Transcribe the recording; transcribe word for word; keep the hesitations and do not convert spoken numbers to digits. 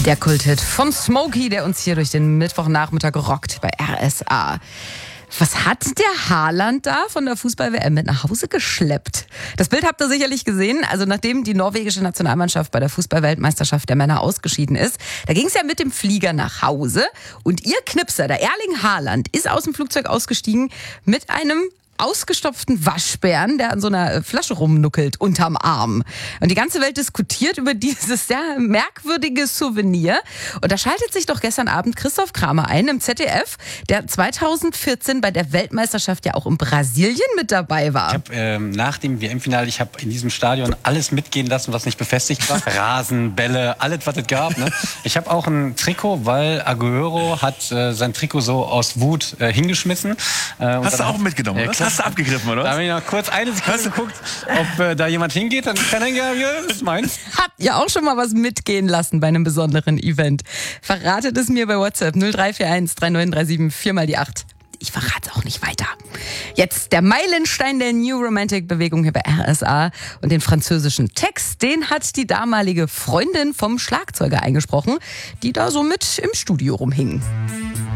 Der Kulthit von Smokey, der uns hier durch den Mittwochnachmittag rockt bei R S A. Was hat der Haaland da von der Fußball-W M mit nach Hause geschleppt? Das Bild habt ihr sicherlich gesehen. Also nachdem die norwegische Nationalmannschaft bei der Fußball-Weltmeisterschaft der Männer ausgeschieden ist, da ging es ja mit dem Flieger nach Hause. Und ihr Knipser, der Erling Haaland, ist aus dem Flugzeug ausgestiegen mit einem ausgestopften Waschbären, der an so einer Flasche rumnuckelt unterm Arm. Und die ganze Welt diskutiert über dieses sehr merkwürdige Souvenir. Und da schaltet sich doch gestern Abend Christoph Kramer ein im Z D F, der zweitausendvierzehn bei der Weltmeisterschaft ja auch in Brasilien mit dabei war. Ich habe ähm, nach dem W M-Finale, ich habe in diesem Stadion alles mitgehen lassen, was nicht befestigt war. Rasen, Bälle, alles, was es gab. Ne? Ich habe auch ein Trikot, weil Aguero hat äh, sein Trikot so aus Wut äh, hingeschmissen. Äh, Hast du auch hat, mitgenommen, äh, oder? Hast du abgegriffen, oder? Da habe ich noch kurz eine Sekunde geguckt, ob äh, da jemand hingeht, dann kann er ja, das ist meins. Habt ihr auch schon mal was mitgehen lassen bei einem besonderen Event? Verratet es mir bei WhatsApp null drei vier eins drei neun drei sieben vier mal die acht. Ich verrate es auch nicht weiter. Jetzt der Meilenstein der New Romantic Bewegung hier bei R S A und den französischen Text, den hat die damalige Freundin vom Schlagzeuger eingesprochen, die da so mit im Studio rumhing.